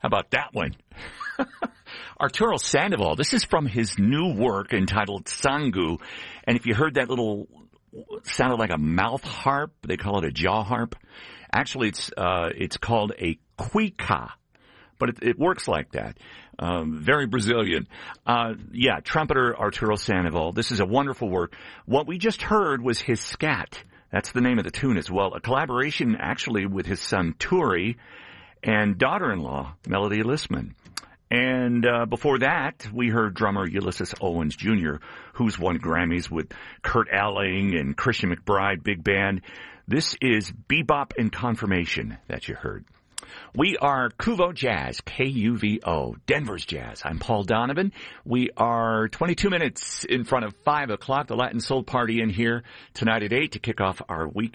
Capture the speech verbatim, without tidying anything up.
about that one? Arturo Sandoval, this is from his new work entitled Sangu. And if you heard that little, sounded like a mouth harp, they call it a jaw harp. Actually, it's uh, it's called a cuica, but it, it works like that. Um, very Brazilian. Uh, yeah, trumpeter Arturo Sandoval. This is a wonderful work. What we just heard was his scat. That's the name of the tune as well. A collaboration actually with his son Turi and daughter-in-law Melody Listman. And uh, before that, we heard drummer Ulysses Owens Junior, who's won Grammys with Kurt Elling and Christian McBride Big Band. This is Bebop and Confirmation that you heard. We are Kuvo Jazz, K U V O, Denver's Jazz. I'm Paul Donovan. We are twenty-two minutes in front of five o'clock, the Latin Soul Party in here tonight at eight to kick off our weekend.